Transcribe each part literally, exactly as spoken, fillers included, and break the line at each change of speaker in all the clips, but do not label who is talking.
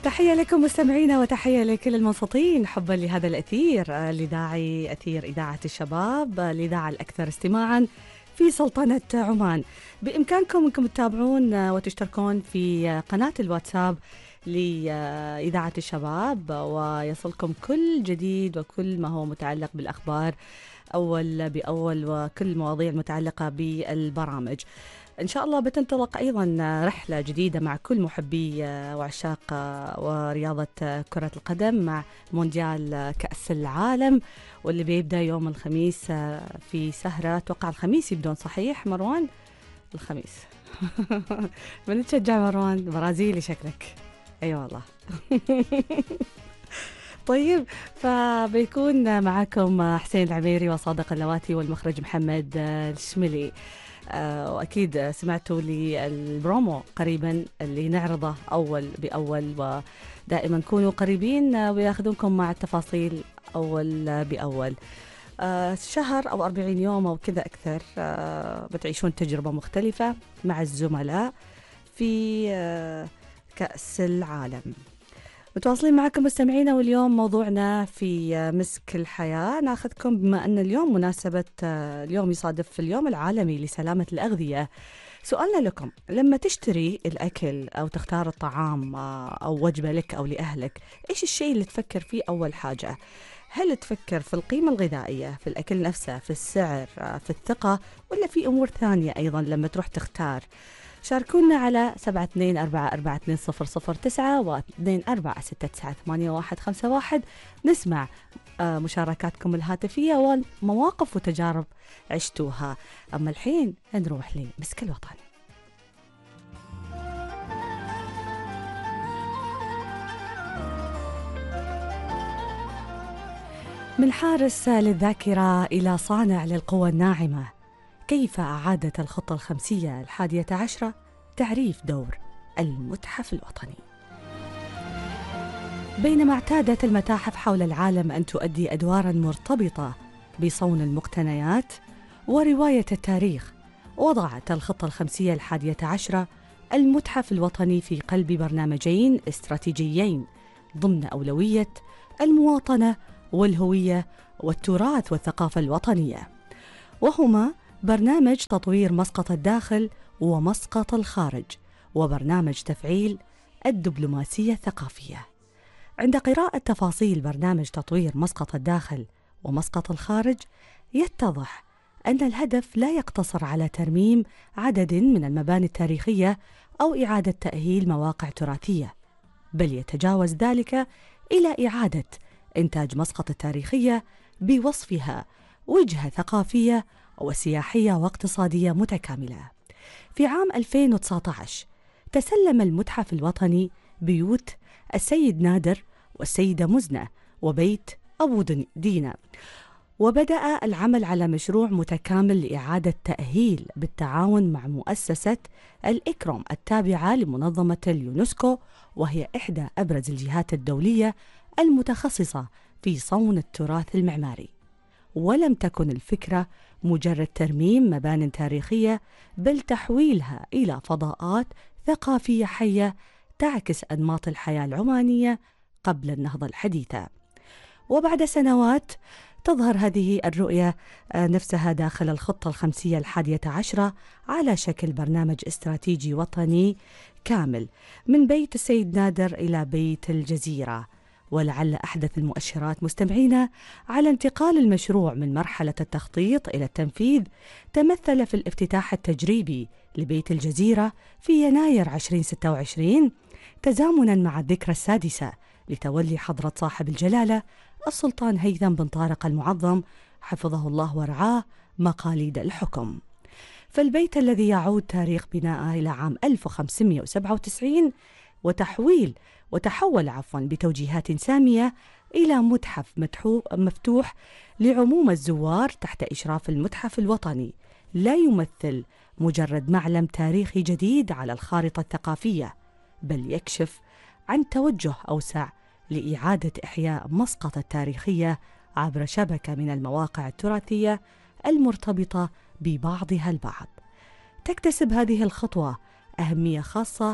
تحية لكم مستمعينا وتحية لكل المنصتين حبا لهذا الأثير، لداعي أثير إذاعة الشباب، الإذاعة الأكثر استماعا في سلطنة عمان. بإمكانكم أنكم تتابعون وتشتركون في قناة الواتساب لإذاعة الشباب ويصلكم كل جديد وكل ما هو متعلق بالأخبار أول بأول وكل المواضيع المتعلقة بالبرامج. إن شاء الله بتنطلق أيضا رحلة جديدة مع كل محبي وعشاق ورياضة كرة القدم مع مونديال كأس العالم، واللي بيبدأ يوم الخميس في سهرة. توقع الخميس يبدون، صحيح مروان؟ الخميس. من تشجع مروان؟ برازيلي شكلك. أي والله. طيب، فبيكون معكم حسين العميري وصادق اللواتي والمخرج محمد الشملي. آه وأكيد سمعتوا لي البرومو قريبا اللي نعرضه أول بأول، ودائما كونوا قريبين وياخذونكم مع التفاصيل أول بأول. آه شهر أو أربعين يوم أو كذا أكثر، آه بتعيشون تجربة مختلفة مع الزملاء في آه كأس العالم. متواصلين معكم مستمعينا، واليوم موضوعنا في مسك الحياة. ناخذكم بما أن اليوم مناسبة اليوم يصادف اليوم العالمي لسلامة الأغذية. سؤالنا لكم: لما تشتري الأكل أو تختار الطعام أو وجبة لك أو لأهلك، إيش الشيء اللي تفكر فيه أول حاجة؟ هل تفكر في القيمة الغذائية، في الأكل نفسه، في السعر، في الثقة، ولا في أمور ثانية أيضا لما تروح تختار؟ شاركونا على سبعة اثنين أربعة أربعة اثنين صفر صفر تسعة واثنين أربعة ستة تسعة ثمانية واحد خمسة واحد. نسمع مشاركاتكم الهاتفية والمواقف وتجارب عشتوها. أما الحين نروح لمسك الوطن. من حارس للذاكرة إلى صانع للقوى الناعمة، كيف أعادت الخطة الخمسية الحادية عشرة تعريف دور المتحف الوطني؟ بينما اعتادت المتاحف حول العالم أن تؤدي أدواراً مرتبطة بصون المقتنيات ورواية التاريخ، وضعت الخطة الخمسية الحادية عشرة المتحف الوطني في قلب برنامجين استراتيجيين ضمن أولوية المواطنة والهوية والتراث والثقافة الوطنية، وهما برنامج تطوير مسقط الداخل ومسقط الخارج، وبرنامج تفعيل الدبلوماسية الثقافية. عند قراءة تفاصيل برنامج تطوير مسقط الداخل ومسقط الخارج، يتضح أن الهدف لا يقتصر على ترميم عدد من المباني التاريخية أو إعادة تأهيل مواقع تراثية، بل يتجاوز ذلك إلى إعادة إنتاج مسقط التاريخية بوصفها وجهة ثقافية وسياحية واقتصادية متكاملة. في عام ألفين وتسعة عشر تسلم المتحف الوطني بيوت السيد نادر والسيدة مزنة وبيت أبو دينا، وبدأ العمل على مشروع متكامل لإعادة تأهيل بالتعاون مع مؤسسة الإكرام التابعة لمنظمة اليونسكو، وهي إحدى أبرز الجهات الدولية المتخصصة في صون التراث المعماري. ولم تكن الفكرة مجرد ترميم مبان تاريخية، بل تحويلها إلى فضاءات ثقافية حية تعكس أنماط الحياة العمانية قبل النهضة الحديثة. وبعد سنوات تظهر هذه الرؤية نفسها داخل الخطة الخمسية الحادية عشرة على شكل برنامج استراتيجي وطني كامل، من بيت السيد نادر إلى بيت الجزيرة. ولعل أحدث المؤشرات مستمعينا على انتقال المشروع من مرحلة التخطيط إلى التنفيذ تمثل في الافتتاح التجريبي لبيت الجزيرة في يناير ألفين وستة وعشرين، تزامنا مع الذكرى السادسة لتولي حضرة صاحب الجلالة السلطان هيثم بن طارق المعظم حفظه الله ورعاه مقاليد الحكم. فالبيت الذي يعود تاريخ بناءه إلى عام ألف وخمسمئة وسبعة وتسعين وتحويل وتحول عفوا بتوجيهات سامية إلى متحف مفتوح لعموم الزوار تحت إشراف المتحف الوطني، لا يمثل مجرد معلم تاريخي جديد على الخارطة الثقافية، بل يكشف عن توجه أوسع لإعادة إحياء مسقط التاريخية عبر شبكة من المواقع التراثية المرتبطة ببعضها البعض. تكتسب هذه الخطوة أهمية خاصة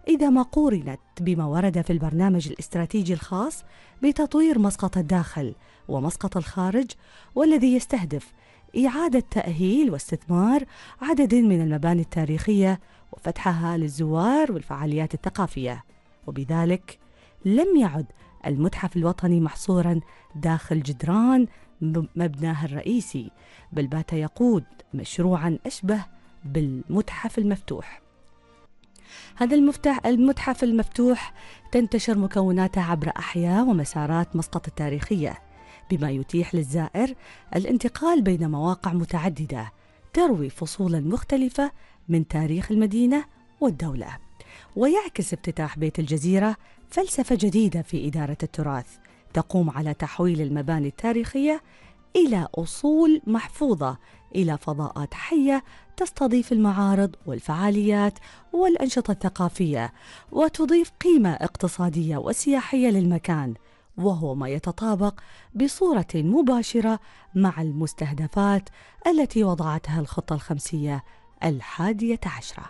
إذا ما قورنت بما ورد في البرنامج الاستراتيجي الخاص بتطوير مسقط الداخل ومسقط الخارج، والذي يستهدف إعادة تأهيل واستثمار عدد من المباني التاريخية وفتحها للزوار والفعاليات الثقافية. وبذلك لم يعد المتحف الوطني محصورا داخل جدران مبناه الرئيسي، بل بات يقود مشروعا أشبه بالمتحف المفتوح. هذا المفتاح المتحف المفتوح تنتشر مكوناته عبر أحياء ومسارات مسقط التاريخية، بما يتيح للزائر الانتقال بين مواقع متعددة تروي فصولا مختلفة من تاريخ المدينة والدولة. ويعكس افتتاح بيت الجزيرة فلسفة جديدة في إدارة التراث، تقوم على تحويل المباني التاريخية إلى أصول محفوظة إلى فضاءات حية تستضيف المعارض والفعاليات والأنشطة الثقافية، وتضيف قيمة اقتصادية وسياحية للمكان، وهو ما يتطابق بصورة مباشرة مع المستهدفات التي وضعتها الخطة الخمسية الحادية عشرة.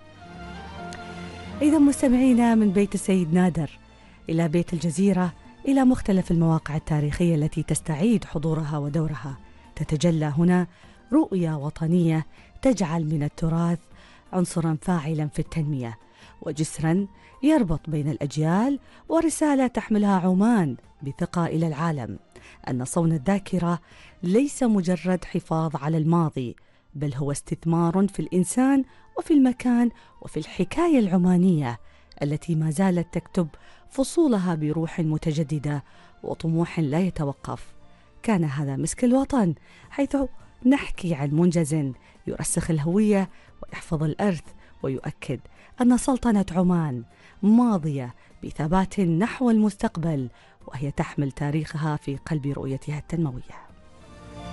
إذا مستمعينا، من بيت السيد نادر إلى بيت الجزيرة إلى مختلف المواقع التاريخية التي تستعيد حضورها ودورها، تتجلى هنا رؤية وطنية تجعل من التراث عنصراً فاعلاً في التنمية وجسراً يربط بين الأجيال، ورسالة تحملها عمان بثقة إلى العالم أن صون الذاكرة ليس مجرد حفاظ على الماضي، بل هو استثمار في الإنسان وفي المكان وفي الحكاية العمانية التي ما زالت تكتب فصولها بروح متجددة وطموح لا يتوقف. كان هذا مسك الوطن، حيث نحكي عن منجز يرسخ الهوية ويحفظ الإرث ويؤكد أن سلطنة عمان ماضية بثبات نحو المستقبل، وهي تحمل تاريخها في قلب رؤيتها التنموية.